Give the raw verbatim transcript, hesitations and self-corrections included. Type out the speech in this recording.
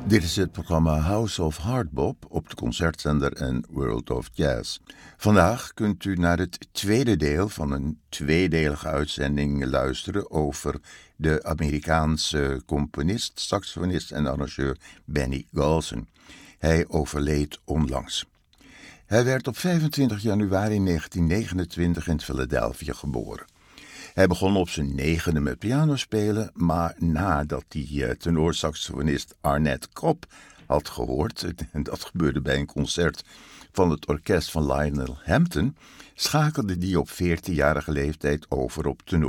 Dit is het programma House of Hardbop op de concertzender en World of Jazz. Vandaag kunt u naar het tweede deel van een tweedelige uitzending luisteren over de Amerikaanse componist, saxofonist en arrangeur Benny Golson. Hij overleed onlangs. Hij werd op vijfentwintig januari negentien negenentwintig in Philadelphia geboren. Hij begon op zijn negende met pianospelen, maar nadat hij uh, tenorsaxofonist Arnett Cobb had gehoord, en dat gebeurde bij een concert van het orkest van Lionel Hampton, schakelde hij op veertienjarige leeftijd over op tenor.